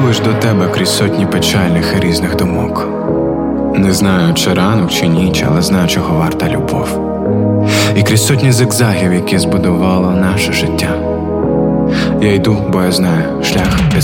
лиш до тебе крізь сотні печальних і різних думок. Не знаю, чи ранок, чи ніч, але знаю, чого варта любов. І крізь сотні зигзагів, які збудувало наше життя. Я йду, бо я знаю, шлях